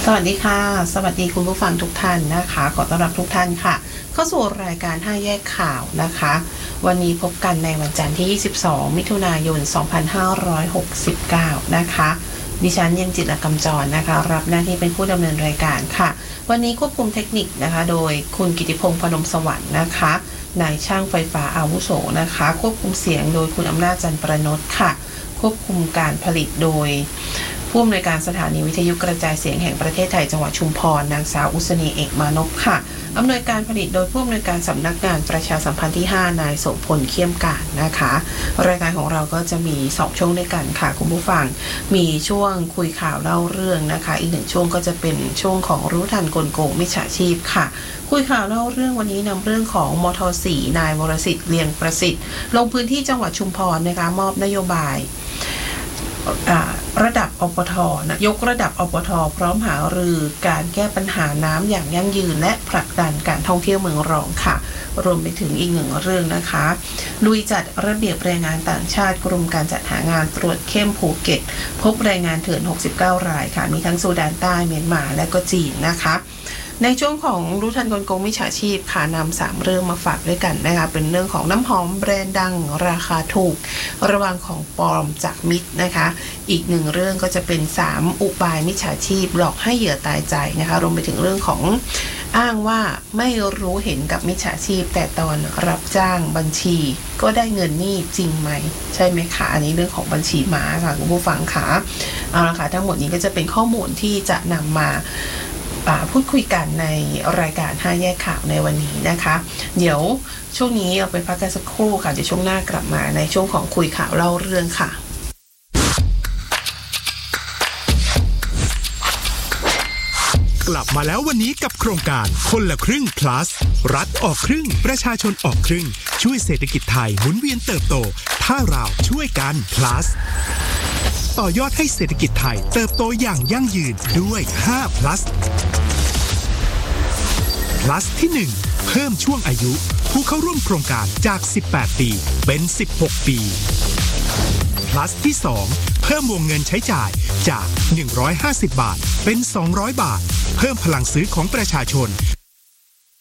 สวัสดีค่ะสวัสดีคุณผู้ฟังทุกท่านนะคะขอต้อนรับทุกท่านค่ะเข้าสู่รายการ5แยกข่าวนะคะวันนี้พบกันในวันจันทร์ที่22มิถุนายน2569นะคะดิฉันเย็นจิตรกำจรนะคะรับหน้าที่เป็นผู้ดำเนินรายการค่ะวันนี้ควบคุมเทคนิคนะคะโดยคุณกิติพงษ์พนมสวรรค์นะคะนายช่างไฟฟ้าอาวุโสนะคะควบคุมเสียงโดยคุณอำนาจจันทร์ประนดค่ะควบคุมการผลิตโดยผู้อำนวยการสถานีวิทยุกระจายเสียงแห่งประเทศไทยจังหวัดชุมพรนางสาวอุศนีเอกมานพค่ะอำนวยการผลิตโดยผู้อำนวยการสำนักงานประชาสัมพันธ์ที่5นายโสพลเขี้ยมการนะคะรายการของเราก็จะมี2ช่วงด้วยกันค่ะคุณผู้ฟังมีช่วงคุยข่าวเล่าเรื่องนะคะอีก1ช่วงก็จะเป็นช่วงของรู้ทันกลโกงมิจฉาชีพค่ะคุยข่าวเล่าเรื่องวันนี้นำเรื่องของมท.4 นายวรสิทธิ์เลียงประสิทธิ์ลงพื้นที่จังหวัดชุมพรนะคะมอบนโยบายระดับอปท.ยกระดับอปท.พร้อมหารือการแก้ปัญหาน้ำอย่างยั่งยืนและผลักดันการท่องเที่ยวเมืองรองค่ะรวมไปถึงอีกหนึ่งเรื่องนะคะลุยจัดระเบียบแรงงานต่างชาติกรมการจัดหางานตรวจเข้มภูเก็ตพบแรงงานเถื่อน69รายค่ะมีทั้งซูดานใต้เมียนมาและก็จีนนะคะในช่วงของรู้ทันกลโกงมิจฉาชีพค่ะนำ3เรื่องมาฝากด้วยกันนะคะเป็นเรื่องของน้ำหอมแบรนด์ดังราคาถูกระวังของปลอมจากมิตรนะคะอีก1เรื่องก็จะเป็น3อุบายมิจฉาชีพหลอกให้เหยื่อตายใจนะคะรวมไปถึงเรื่องของอ้างว่าไม่รู้เห็นกับมิจฉาชีพแต่ตอนรับจ้างบัญชีก็ได้เงินนี่จริงไหมใช่ไหมคะอันนี้เรื่องของบัญชีม้าค่ะคุณผู้ฟังค่ะเอาละค่ะทั้งหมดนี้ก็จะเป็นข้อมูลที่จะนำมาพูดคุยกันในรายการ5แยกข่าวในวันนี้นะคะเดี๋ยวช่วงนี้เราไปพักกันสักครู่ค่ะเดี๋ยวช่วงหน้ากลับมาในช่วงของคุยข่าวเล่าเรื่องค่ะกลับมาแล้ววันนี้กับโครงการคนละครึ่ง plus รัฐออกครึ่งประชาชนออกครึ่งช่วยเศรษฐกิจไทยหมุนเวียนเติบโตถ้าเราช่วยกัน plus ต่อยอดให้เศรษฐกิจไทยเติบโตอย่างยั่งยืนด้วย5 plus plus ที่1เพิ่มช่วงอายุผู้เข้าร่วมโครงการจาก18ปีเป็น16ปีplus ที่2เพิ่มวงเงินใช้จ่ายจาก150บาทเป็น200บาทเพิ่มพลังซื้อของประชาชน